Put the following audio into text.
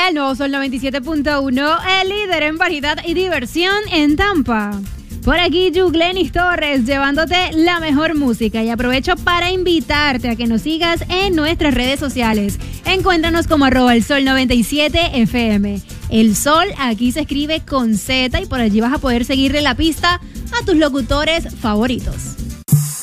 El nuevo Sol 97.1, el líder en variedad y diversión en Tampa. Por aquí, Yuglenis Torres, llevándote la mejor música. Y aprovecho para invitarte a que nos sigas en nuestras redes sociales. Encuéntranos como @elsol97fm. El Sol aquí se escribe con Z y por allí vas a poder seguirle la pista a tus locutores favoritos.